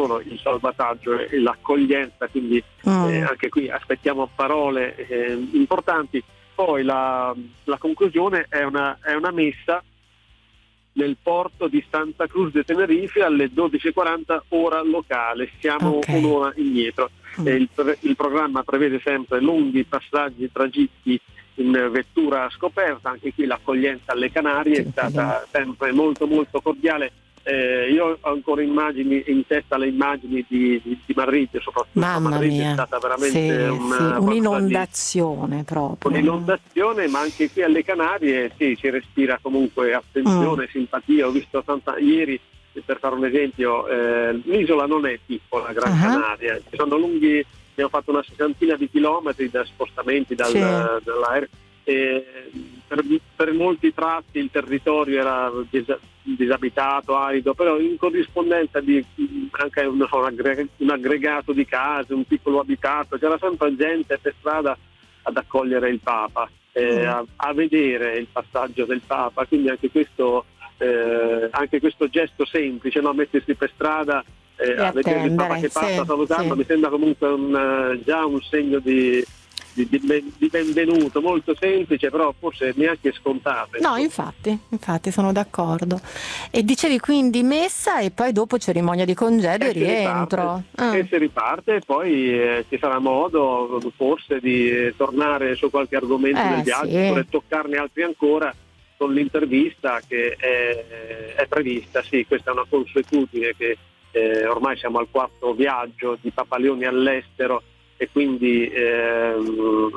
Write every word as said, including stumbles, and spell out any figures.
solo il salvataggio e l'accoglienza, quindi Mm. eh, anche qui aspettiamo parole eh, importanti. Poi la, la conclusione è una, è una messa nel porto di Santa Cruz de Tenerife alle dodici e quaranta ora locale, siamo Ok. un'ora indietro. Mm. E il, pre- il programma prevede sempre lunghi passaggi, tragitti in vettura scoperta, anche qui l'accoglienza alle Canarie Sì, è stata sempre molto molto cordiale. Eh, io ho ancora immagini in testa, le immagini di, di, di Madrid, soprattutto Mamma Madrid mia, è stata veramente sì, una, sì, qualcosa di- un'inondazione proprio. un'inondazione, ma anche qui alle Canarie sì, si respira comunque attenzione, Mm. simpatia. Ho visto tanta ieri, per fare un esempio, eh, l'isola non è piccola, Gran Ah. Canaria, ci sono lunghi, abbiamo fatto una sessantina di chilometri da spostamenti dal, Sì. dall'aereo, e per, per molti tratti il territorio era dis- disabitato, arido, però in corrispondenza di anche un, un aggreg- un aggregato di case, un piccolo abitato, c'era sempre gente per strada ad accogliere il Papa, eh, Mm. a, a vedere il passaggio del Papa, quindi anche questo, eh, anche questo gesto semplice, no? Mettersi per strada eh, E a vedere il Papa attendere, che passa sì, salutando, sì. mi sembra comunque un, eh, già un segno di, di, di ben- di benvenuto, molto semplice, però forse neanche scontato. No, infatti, infatti sono d'accordo. E dicevi quindi messa e poi dopo cerimonia di congedo e E si riparte, rientro. Ah. e si riparte e poi eh, ci sarà modo forse di eh, tornare su qualche argomento Eh, del viaggio, sì. oppure toccarne altri ancora con l'intervista che è, è prevista. Sì, questa è una consuetudine che eh, ormai siamo al quarto viaggio di Papa Leone all'estero, e quindi ehm,